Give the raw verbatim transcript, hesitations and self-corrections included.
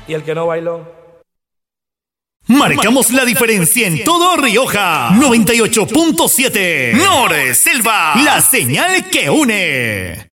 Y el que no bailó. Marcamos la diferencia en todo Rioja. noventa y ocho punto siete. Nor Selva, la señal que une.